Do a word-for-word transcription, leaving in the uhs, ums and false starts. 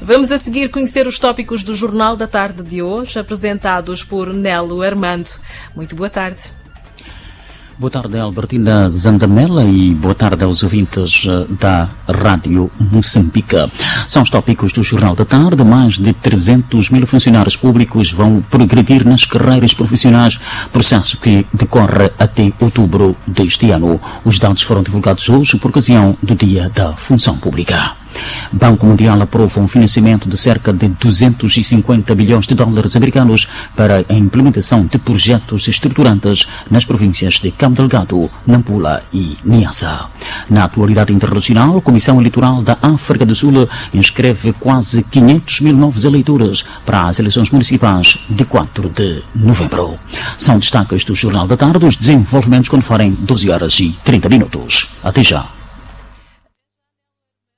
Vamos a seguir conhecer os tópicos do Jornal da Tarde de hoje, apresentados por Nelo Armando. Muito boa tarde. Boa tarde, Albertina Zandamela, e boa tarde aos ouvintes da Rádio Moçambique. São os tópicos do Jornal da Tarde. Mais de trezentos mil funcionários públicos vão progredir nas carreiras profissionais, processo que decorre até outubro deste ano. Os dados foram divulgados hoje por ocasião do Dia da Função Pública. Banco Mundial aprova um financiamento de cerca de duzentos e cinquenta bilhões de dólares americanos para a implementação de projetos estruturantes nas províncias de Cabo Delgado, Nampula e Niassa. Na atualidade internacional, a Comissão Eleitoral da África do Sul inscreve quase quinhentos mil novos eleitores para as eleições municipais de quatro de novembro. São destaques do Jornal da Tarde, os desenvolvimentos quando forem doze horas e trinta minutos. Até já.